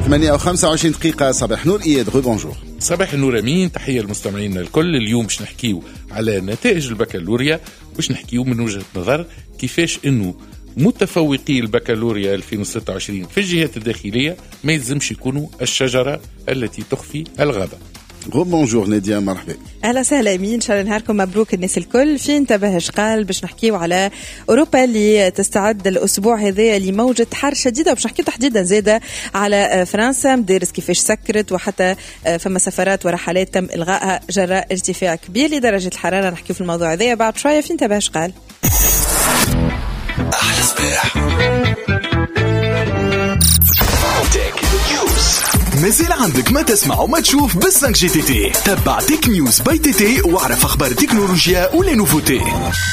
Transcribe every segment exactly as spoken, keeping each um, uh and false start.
ثمانية وخمسة وعشرين دقيقة. صباح نور إياد. غو بونجور. صباح النور أمين. تحية للمستمعين الكل. اليوم باش نحكيو على نتائج البكالوريا، باش نحكيو من وجهة نظر كيفاش إنه متفوقي البكالوريا ألفين وستة وعشرين في الجهات الداخلية ما يلزمش يكونوا الشجرة التي تخفي الغابة. غو بونجور نادية، مرحبا. اهلا وسهلا امين، ان شاء الله نهاركم مبروك الناس الكل. في انتبه قال باش نحكيو على اوروبا اللي تستعد الاسبوع هذا لموجه حر شديده، وباش نحكيو تحديدا زاده على فرنسا مدارس كيفاش سكرت، وحتى فما سفرات ورحلات تم الغائها جراء ارتفاع كبير لدرجه الحراره. نحكيو في الموضوع هذا بعد شويه في انتبه قال. احلى صباح. مازال عندك ما تسمع وما تشوف بالسانك جي تي تي. تبع تيك نيوز باي تي تي واعرف اخبار التكنولوجيا ولي نوفوتي.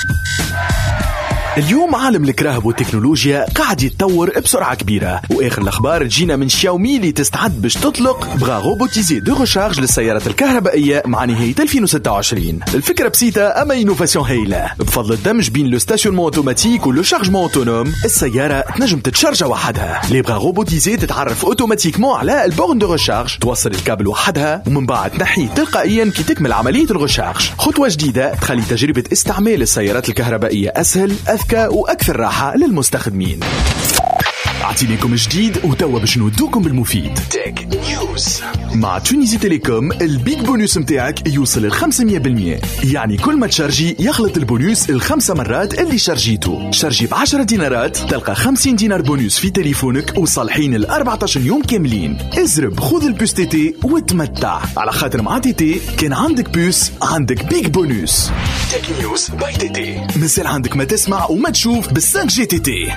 اليوم عالم الكراهب والتكنولوجيا قاعد يتطور بسرعة كبيرة، واخر الاخبار تجينا من شاومي اللي تستعد باش تطلق بغا روبوتيزي دو ريشارج للسيارات الكهربائية مع نهاية ألفين وستة وعشرين. الفكرة بسيطة اما انوفاسيون هايلة، بفضل الدمج بين لو ستاسيونمون اوتوماتيك ولو شارجمون اوتونوم السيارة تنجم تتشارج وحدها. لي بغا روبوتيزي تتعرف اوتوماتيكمون على البورن دو ريشارج، توصل الكابل وحدها ومن بعد تنحيه تلقائيا كي تكمل عملية الريشارج. خطوة جديدة تخلي تجربة استعمال السيارات الكهربائية اسهل، أذكى وأكثر راحة للمستخدمين. أعطينيكم جديد وتوا باش نودوكم بالمفيد. تك نيوز مع تونيزي تيليكوم. البيك بونوس متاعك يوصل الخمسمية بالمية، يعني كل ما تشارجي يخلط البونوس الخمسة مرات اللي شارجيته. شارجي بعشرة دينارات تلقى خمسين دينار بونوس في تليفونك وصالحين الأربعتاشر يوم كاملين. ازرب خذ البوس تي تي وتمتع، على خاطر مع تي تي كان عندك بوس عندك بيك بونوس. تك نيوز باي تي تي. مازال عندك ما تسمع وما تشوف بالسانك جي تي تي.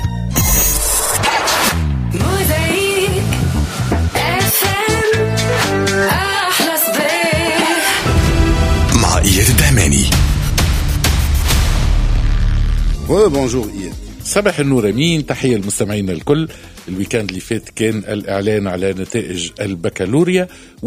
مع إياد الدهماني. غو بونجور إياد. صباح النور أمين. تحية للمستمعين الكل. الويكاند اللي فات كان الإعلان على نتائج البكالوريا،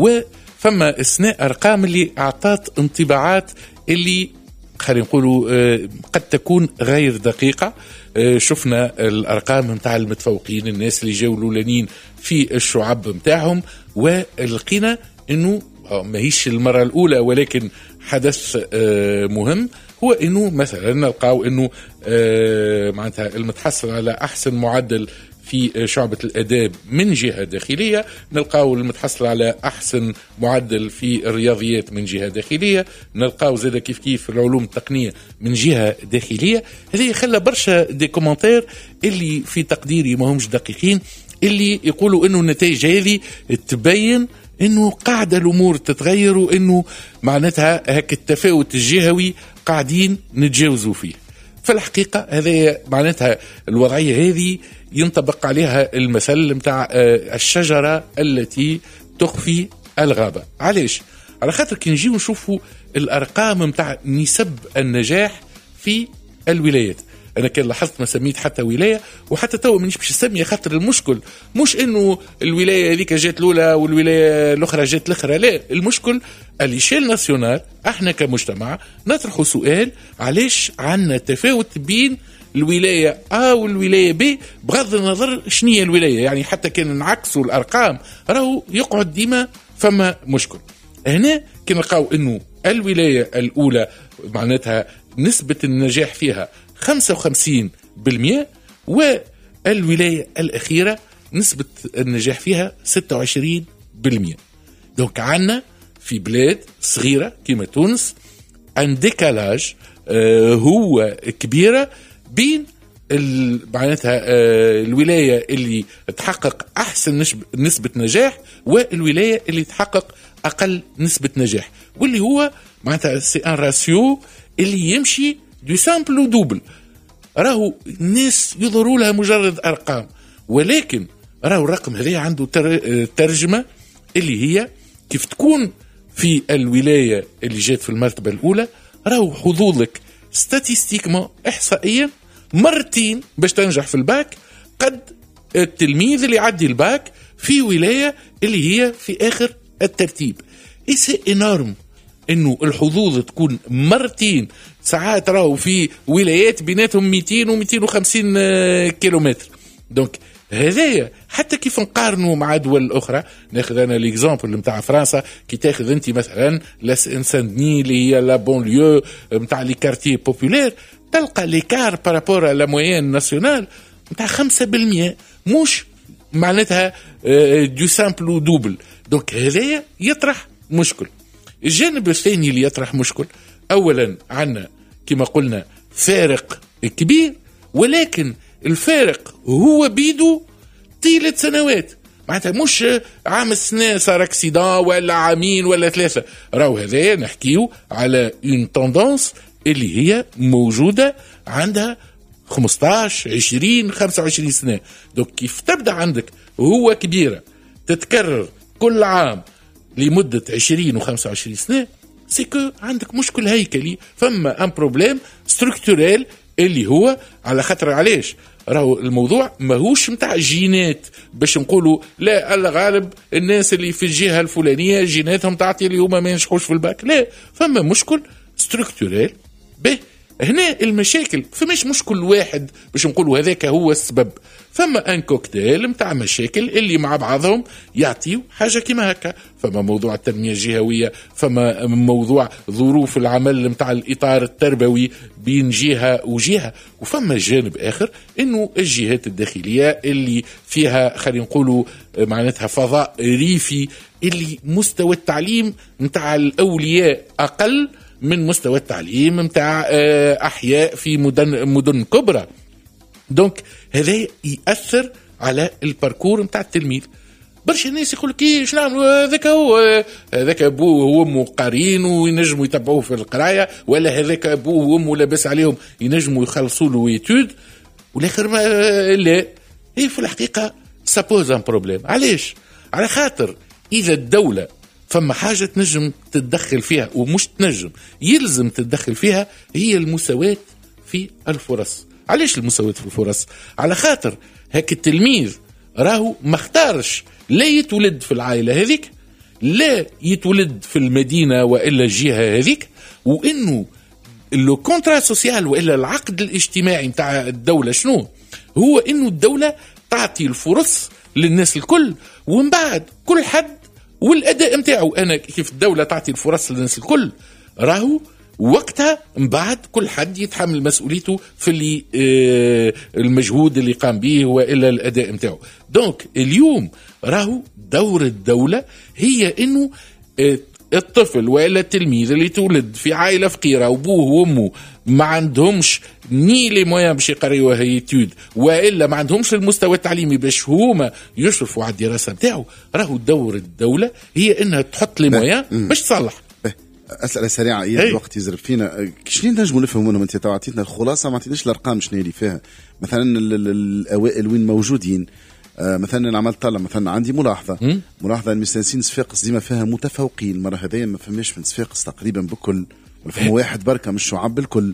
وفما إثناء أرقام اللي أعطت انطباعات اللي خلينا نقولوا قد تكون غير دقيقة. شفنا الأرقام متاع المتفوقين، الناس اللي جاوا الأولانيين في الشعب متاعهم، ولقينا إنه ما هيش المرة الأولى ولكن حدث مهم، هو إنه مثلا نلقاو إنه معناتها المتحصل على أحسن معدل في شعبة الأداب من جهة داخلية، نلقاو المتحصل على أحسن معدل في الرياضيات من جهة داخلية، نلقاو زادة كيف كيف العلوم التقنية من جهة داخلية. هذه خلى برشا دي كومنتير اللي في تقديري ما همش دقيقين، اللي يقولوا إنه النتائج هذه تبين إنه قاعدة الأمور تتغير، وإنه معناتها هك التفاوت الجهوي قاعدين نتجاوزوا فيه. في الحقيقة هذا معناتها الوضعية هذه ينطبق عليها المثل متاع الشجرة التي تخفي الغابة. علاش؟ على خاطر كي نجيو نشوفوا الأرقام متاع نسب النجاح في الولايات. أنا كان لاحظت ما سميت حتى ولاية، وحتى تو منيش باش نسمي، خاطر المشكل مش إنه الولاية هذيك جات الأولى والولاية الأخرى جات الأخرى، لا، المشكل الإشيل ناسيونال. احنا كمجتمع نطرحوا سؤال علاش عنا تفاوت بين الولاية A والولاية B بغض النظر شنية الولاية. يعني حتى كان نعكسوا الأرقام راهو يقعد ديما فما مشكل. هنا كنا نلقاو إنه الولاية الأولى معناتها نسبة النجاح فيها خمسة وخمسين بالمئة، والولاية الأخيرة نسبة النجاح فيها ستة وعشرين بالمئة. دونك عنا في بلاد صغيرة كما تونس عن ديكالاج آه هو كبيرة بين معناتها آه الولاية اللي تحقق أحسن نسبة نجاح والولاية اللي تحقق أقل نسبة نجاح، واللي هو معناتها سي ان راسيو اللي يمشي دو سامبل ودوبل. راهو الناس يظهروا لها مجرد أرقام، ولكن راهو الرقم هذا عنده ترجمة اللي هي كيف تكون في الولاية اللي جات في المرتبة الأولى. راهو حظوظك ستاتيستيكما إحصائيا مرتين باش تنجح في الباك قد التلميذ اللي يعدي الباك في ولاية اللي هي في آخر الترتيب. إيسي إنارم إنه الحظوظ تكون مرتين. ساعات راهو في ولايات بيناتهم مئتين و مئتين وخمسين كيلومتر. دونك هذايا حتى كيف نقارنوا مع دول اخرى. ناخذ انا ليكزامبل نتاع فرنسا، كي تاخذ انت مثلا لاس انساندني اللي هي لا بونليو نتاع لي كارتيي بوبولير، تلقى ليكار بارابور لا موين ناسيونال نتاع خمسة بالمئة، مش معناتها دو سامبل ودوبل. دونك هذايا يطرح مشكل. الجانب الثاني اللي يطرح مشكل، اولا عندنا كما قلنا فارق كبير، ولكن الفارق هو بيدو طيلة سنوات، معناتها مش عام السنة صار اكسيدان ولا عامين ولا ثلاثة. راهو هذايا نحكيو على اون توندونس اللي هي موجودة عندها خمسطاش عشرين خمسة وعشرين سنة. دوك كيف تبدأ عندك هو كبيرة تتكرر كل عام لمدة عشرين وخمسة وعشرين سنة، سيكو عندك مشكل هيكلي، فما ان بروبليم ستركتوريل اللي هو على خطر. علاش؟ راهو الموضوع ماهوش متاع جينات باش نقولوا لا الغالب الناس اللي في الجهة الفلانية جيناتهم تعطي اللي هما ما ينجحوش في الباك، لا، فما مشكل ستركتوريل. به هنا المشاكل فماش مشكل واحد باش نقولوا هذاك هو السبب، فما ان كوكتيل متاع مشاكل اللي مع بعضهم يعطيو حاجه كما هكا. فما موضوع التنميه الجهويه، فما موضوع ظروف العمل متاع الاطار التربوي بين جهه وجهه، وفما جانب اخر انه الجهات الداخليه اللي فيها خلينا نقولوا معناتها فضاء ريفي اللي مستوى التعليم متاع الاولياء اقل من مستوى التعليم متاع أحياء في مدن مدن كبرى. دونك هذا يأثر على الباركور متاع التلميذ. برشا الناس يقول لك ايش نعملوا، هذاك هو هذاك ابوه وامه قارين وينجموا يتبعوه في القرايه، ولا هذاك ابوه وامه لاباس عليهم ينجموا يخلصوا له ويتود، والاخر لا. هي في الحقيقه سابوز ان بروبليم. علاش؟ على خاطر اذا الدوله فما حاجة تنجم تتدخل فيها، ومش تنجم يلزم تتدخل فيها، هي المساواة في الفرص. علاش المساواة في الفرص؟ على خاطر هك التلميذ راهو ما اختارش لا يتولد في العائلة هذيك، لا يتولد في المدينة وإلا الجهة هذيك، وإنه لو كونترا سوسيال وإلا العقد الاجتماعي متاع الدولة شنو هو؟ إنه الدولة تعطي الفرص للناس الكل، ومن بعد كل حد والأداء متاعه. أنا كيف الدولة تعطي الفرص للناس الكل، راهو وقتها من بعد كل حد يتحمل مسؤوليته في اللي آه المجهود اللي قام به وإلا الأداء متاعه. دونك اليوم راهو دور الدولة هي إنه آه الطفل وإلا التلميذ اللي تولد في عائلة فقيرة وابوه وامه ما عندهمش ني لي مويان باش يقريوا هيتود، وإلا ما عندهمش المستوى التعليمي باش هما يشرفوا على الدراسة متاعه، راهو دور الدولة هي إنها تحط لي مويان باش تصلح. أسئلة سريعة، إيه الوقت يزرب فينا. شنو نجموا نفهموا منهم؟ أنت تعطيتنا الخلاصة، ما عطيتناش الأرقام شنو اللي فيها. مثلا الأوائل وين موجودين، آه مثلا عملت طلع مثلا عندي ملاحظة م? ملاحظة أن مستانسين صفاقس ديما فيها متفوقين، المرة هذيا ما فهمش من صفاقس تقريبا بكل، ولا فما واحد بركة مش شعب بالكل.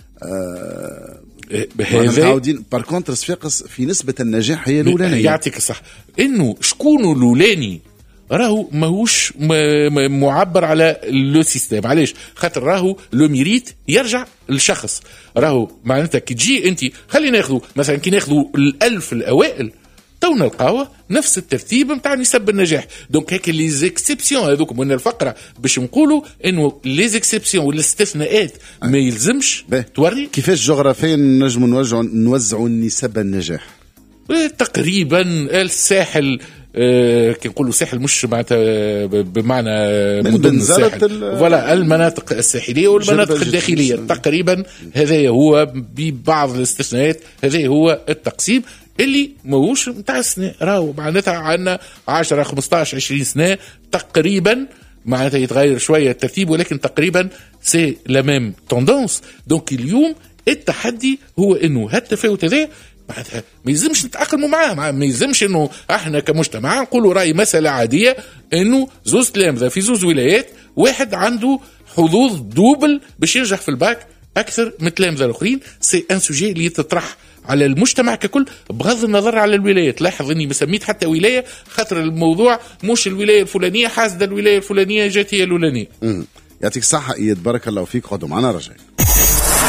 آه متعودين بار كونتر صفاقس في نسبة النجاح هي الأولانية. يعطيك الصح إنه شكونه الأولاني راهو ماهوش معبر على لو سيستم. علاش؟ خاطر راهو لو ميريت يرجع للشخص. راهو معناتها كي تجي انت خلينا ناخذوا مثلا كي ناخذوا الألف الأوائل تو نلقاوه نفس الترتيب نتاع نسب النجاح. دونك هيك لي زيكسيبسيون هذوك من الفقره باش نقولوا انه لي زيكسيبسيون والاستثناءات ما يلزمش توري كيفاش جغرافيا نجموا نوزعوا نوزعوا نسب النجاح. تقريبا الساحل أه كي نقولوا ساحل مش معناتها بمعنى مدن الساحل، ولا المناطق الساحليه والمناطق الداخليه تقريبا هذا هو ببعض الاستثناءات. هذا هو التقسيم اللي موش متاع السنة. راهو معناتها عندنا عشرة خمسطاش عشرين سنة تقريبا، معناتها يتغير شوية الترتيب ولكن تقريبا سي لا ميم توندونس. دونك اليوم التحدي هو انه هالتفاوت هذا معناتها ما يلزمش نتأقلموا معاه، ما يلزمش انه احنا كمجتمع نقولوا راي مسألة عادية انه زوز تلامذة في زوز ولايات واحد عنده حظوظ دوبل باش ينجح في الباك اكثر من التلامذة الاخرين. سي ان سوجي اللي تطرح على المجتمع ككل بغض النظر على الولايات. لاحظ اني ما سميت حتى ولايه خاطر الموضوع مش الولايه الفلانيه حاسده الولايه الفلانيه جات هي الاولانيه. يعطيك الصحه اياد، بارك الله فيك. قعدوا معنا رجاء.